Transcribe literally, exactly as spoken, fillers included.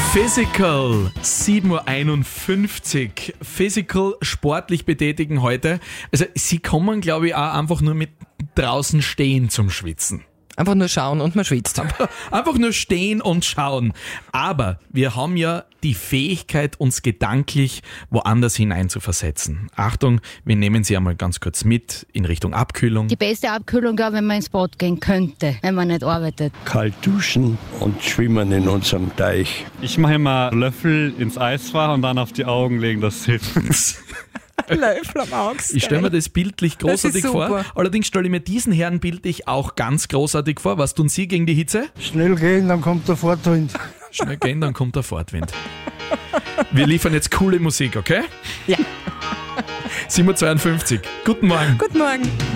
Physical, sieben Uhr einundfünfzig. Physical, sportlich betätigen heute. Also sie kommen, glaube ich, auch einfach nur mit draußen stehen zum Schwitzen. Einfach nur schauen und man schwitzt. Einfach nur stehen und schauen. Aber wir haben ja die Fähigkeit, uns gedanklich woanders hinein zu versetzen. Achtung, wir nehmen Sie einmal ganz kurz mit in Richtung Abkühlung. Die beste Abkühlung, glaube ich, wenn man ins Bad gehen könnte, wenn man nicht arbeitet. Kalt duschen und schwimmen in unserem Teich. Ich mache immer Löffel ins Eisfach und dann auf die Augen legen, das hilft. Löffel am Auge. Ich stelle mir das bildlich großartig Das ist vor. super. Allerdings stelle ich mir diesen Herrn bildlich auch ganz großartig vor. Was tun Sie gegen die Hitze? Schnell gehen, dann kommt der Fortwind. Schnell gehen, dann kommt der Fortwind. Wir liefern jetzt coole Musik, okay? Ja. sieben Uhr zweiundfünfzig. Guten Morgen. Guten Morgen.